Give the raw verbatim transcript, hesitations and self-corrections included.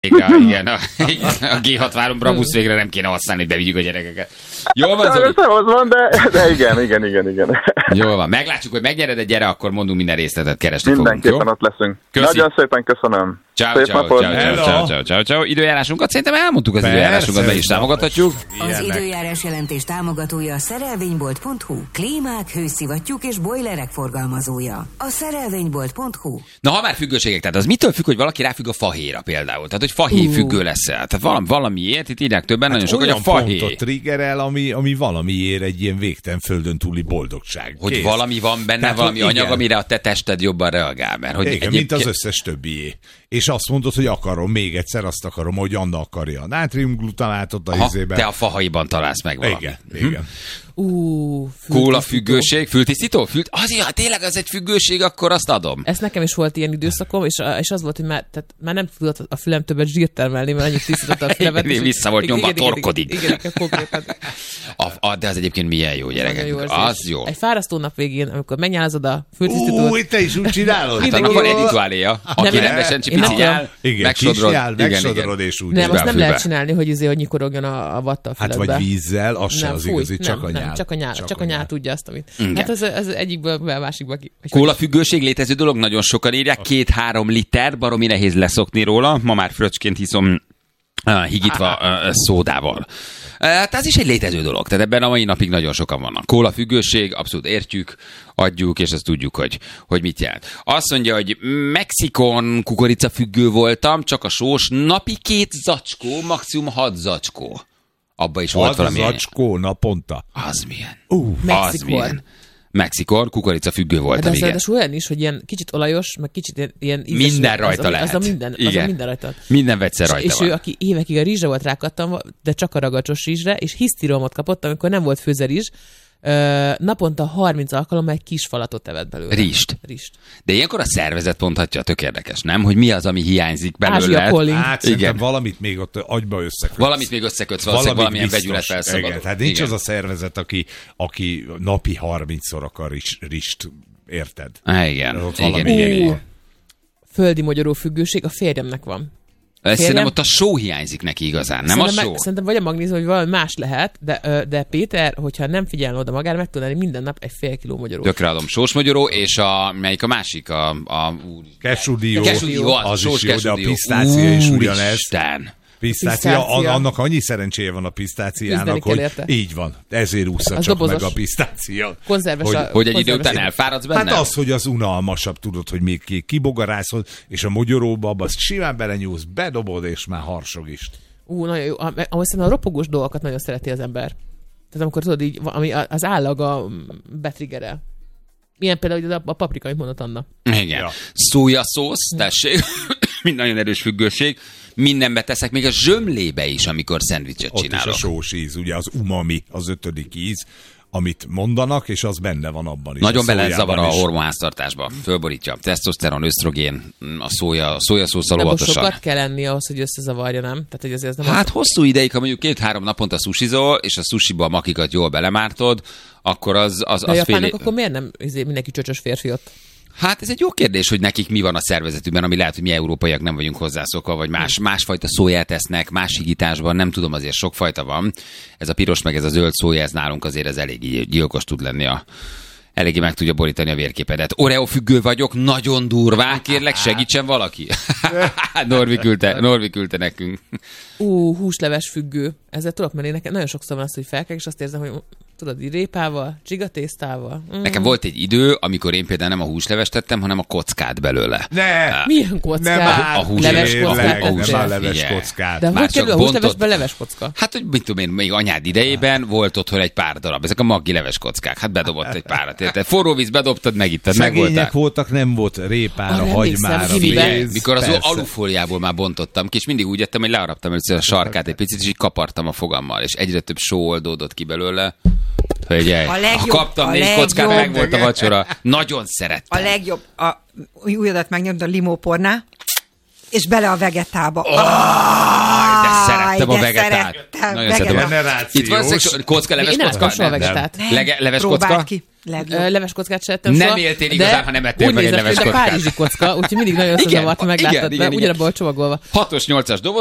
Igen, igen, a, a gé hatvanhárom Brabus végre nem kéne használni, hogy bevigyük a gyerekeket. Jól van, Zoli? Nem az van, de, de igen, igen, igen, igen. Jól van, meglátjuk, hogy megnyered egy gyere, akkor mondunk minden részletet, keresni fogunk, jó? Mindenképpen ott leszünk. Köszi. Nagyon szépen köszönöm. Ciao, ciao, ciao, ciao, ciao, ciao, ciao. Időjárásunkat szerintem elmondtuk, az időjárásunkat be is támogathatjuk. Az időjárás jelentés támogatója a szerelvénybolt pont hu. Klímák, hőszivattyúk és bojlerek forgalmazója. A szerelvénybolt pont hu. Na, ha már függőségek, tehát az mitől függ, hogy valaki ráfügg a fahéjra például? Tehát, hogy fahéj uh. függő lesz-e? Tehát valami, valamiért, itt írják többen, hát nagyon sok, hogy a fahéj. Pontot triggerel, ami, ami valamiért egy ilyen végtelen földön túli boldogság. Hogy Kész. Valami van benne, tehát, valami anyag, igen, amire a te tested jobban reagál. Mert, hogy igen, egyébként... mint az összes többié. És azt mondod, hogy akarom, még egyszer azt akarom, hogy Anna akarja a nátriumglutamátot a izében. Te a fahaiban találsz meg valamit. Igen, hm? igen. Uh, Kóla függőség, fültisztító? Fült... Az, ja, tényleg az egy függőség, akkor azt adom. Ez nekem is volt ilyen időszakom, és, és az volt, hogy már, tehát már nem tudott a fülem többet zsírt termelni, mert annyit tisztította a fülemet. Igen, vissza volt nyomva a torkodig. Igen, igen, konkrétan. A, de az egyébként milyen jó, gyerekek. Jó az jó. Egy fárasztó nap végén, amikor megnyálazod a fültisztítót. Ú, te is úgy csinálod? Hát annak van egy rituáléja, aki rendesen csipiciál, megsodrod, megsodrod és úgy. Nem, azt nem lehet csinálni, hogy izé, hogy nyikorogjon a vatta a füledbe. Hát vagy vízzel, az se az igazi, csak a nyál. Csak a nyál, csak a nyál tudja azt, amit. Hát ez, ez egyikből a másikból ki. Kóla függőség létező dolog, nagyon sokan írják, két-három liter, baromi nehéz leszokni róla, ma már fröccsként hiszom uh, higítva uh, szódával. Uh, tehát ez is egy létező dolog, tehát ebben a mai napig nagyon sokan vannak. Kóla függőség, abszolút értjük, adjuk, és azt tudjuk, hogy, hogy mit jelent. Azt mondja, hogy Mexikon kukorica függő voltam, csak a sós, napi két zacskó, maximum hat zacskó. Abba is volt valami. Az zacskó naponta. Az milyen? Uh, az milyen? Mexikon, kukorica függő voltam, hát igen. De olyan is, hogy ilyen kicsit olajos, meg kicsit ilyen, ilyen ízes, minden rajta az, lehet. Az a minden, az a minden rajta. Minden vegyszer rajta és, van. És ő, aki évekig a rizsre volt rákattam, de csak a ragacsos rizsre, és hisztiromot kapott, amikor nem volt főze rizs, Ö, naponta harminc alkalommal egy kis falatot evett belőle. Rist. Rist. De ilyenkor a szervezet mondhatja, tök érdekes, nem? Hogy mi az, ami hiányzik belőle. Hát igen. Valamit még ott agyba összekötsz. Valamit még összekötsz, valószínűleg valamilyen vegyület felszabadul. Igen, hát nincs igen. az a szervezet, aki, aki napi harmincszor akar rist, érted? Há, igen. Igen, igen, igen. Földi magyaró függőség a férjemnek van. Szerintem ott a só hiányzik neki igazán, nem szerintem a só? Meg, szerintem vagy a magnézium, vagy valami más lehet, de, de Péter, hogyha nem figyelne oda magára, meg tudná minden nap egy fél kiló magyarót. Tökre adom. Sós magyaró, és a, melyik a másik? A, a Kesúdió. Kesúdió, az, az sós is jó, kesúdió. de a pisztácia is ugyanez. Isten. Pisztácia, annak annyi szerencséje van a pisztáciának, hogy érte. Így van. Ezért ússza csak dobozos. Meg a pisztácia. Konzerves hogy, a, hogy egy idő után elfáradsz benne? Hát az, hogy az unalmasabb, tudod, hogy még kibogarászod, és a magyaróba abba simán belenyúlsz, bedobod, és már harsog is. Ú, nagyon jó. Ahogy szerintem a ropogós dolgokat nagyon szereti az ember. Tehát amikor tudod, így, ami az állaga betriggerel. Milyen például a, a paprika, amit mondott Anna. Igen. Ja. Szójaszósz, tessék, mind nagyon erős függőség. Mindenbe teszek, még a zsömlébe is, amikor szendvicset csinálok. Ott is a sós íz, ugye az umami, az ötödik íz, amit mondanak, és az benne van abban is. Nagyon bele zavar a hormonháztartásba. Fölborítja. Tesztoszteron, ösztrogén, a szója, szójaszószal óvatosan. De sokat kell enni ahhoz, hogy összezavarja, nem? Tehát, hogy azért nem hát az... hosszú ideig, ha mondjuk két-három naponta susizol, és a susiba a makikat jól belemártod, akkor az, az, az fél... fél... akkor miért nem mindenki csöcsös férfi ott? Hát ez egy jó kérdés, hogy nekik mi van a szervezetükben, ami lehet, hogy mi európaiak nem vagyunk hozzászokva, vagy más, másfajta szóját esznek, más higításban, nem tudom, azért sokfajta van. Ez a piros meg ez a zöld szója, ez nálunk azért ez elég gyilkos tud lenni a... Eléggé meg tudja borítani a vérképedet. Oreo függő vagyok, nagyon durvá, kérlek, segítsen valaki. Norvi küldte, Norvi küldte nekünk. Ú, húsleves függő. Ezzel tudok menni, nekem nagyon sokszor van az, hogy felkelek, és azt érzem, hogy tudod, így répával, csigatésztával. Mm. Nekem volt egy idő, amikor én például nem a húslevest tettem, hanem a kockát belőle. Ne! Uh, Milyen kockát? Nem áll, a húsleves kockát? A húsleves, leves kockát. De hogy kerül a húslevesben leves kocka? Hát, hogy mit tudom én, még anyád idejében volt otthon egy pár darab. Ezek a maggi leves kockák. Hát bedobott egy párat. Érted? Forró víz bedobtad, megittad, megvoltál. Szegények voltak, nem volt répára, ah, hagymára, víz. Mikor az alufóliából már bontottam ki, és mindig úgy ettem, hogy learaptam először a sarkát egy picit, és így kapartam a fogammal, és egyre több só oldódott ki belőle. Hölgyej, ha kaptam négy legjobb, kockát, meg volt a vacsora. Nagyon szerettem. A legjobb, a újadat megnyomd a limóporná, és bele a vegetába. Oh, ah, de szerettem a de vegetát. szerettem. Nagyon szerettem. a- Generációs. Itt van szexu- kocka, leves Én nem kocka? ettem soha Nem, nem. vegetát. Lege- leves Próbáld kocka? ki. Legjobb. Ö, Leves kockát se ettem Nem soha, éltél de igazán, ha nem ettél úgy meg egy nézett, leves mint a kockát. párizsi kocka, úgyhogy mindig nagyon Igen, összezavart, ha igen, megláttad, igen, de igen. ugyanabból csomagolva. Hatos, nyolcas doboz.